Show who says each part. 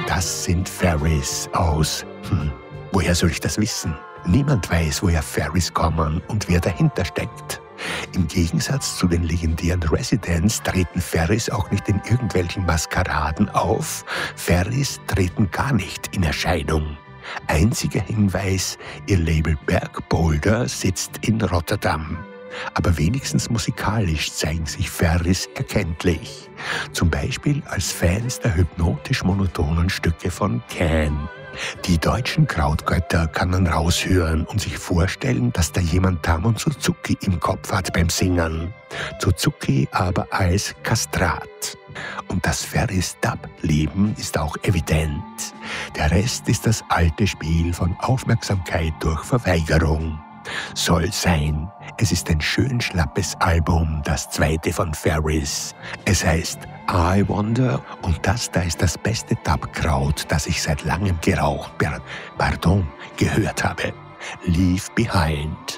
Speaker 1: Das sind Ferries aus. Woher soll ich das wissen? Niemand weiß, woher Ferries kommen und wer dahinter steckt. Im Gegensatz zu den legendären Residents treten Ferries auch nicht in irgendwelchen Maskeraden auf. Ferries treten gar nicht in Erscheinung. Einziger Hinweis, ihr Label Bergboulder sitzt in Rotterdam. Aber wenigstens musikalisch zeigen sich Ferries erkenntlich. Zum Beispiel als Fans der hypnotisch-monotonen Stücke von Can. Die deutschen Krautgötter kann man raushören und sich vorstellen, dass da jemand Tamon Tsuzuki im Kopf hat beim Singen. Tsuzuki aber als Kastrat. Und das Ferries Dub-Leben ist auch evident. Der Rest ist das alte Spiel von Aufmerksamkeit durch Verweigerung. Soll sein. Es ist ein schön schlappes Album, das zweite von Ferries. Es heißt I Wonder und das da ist das beste Dub-Kraut, das ich seit langem gehört habe. Leave Behind.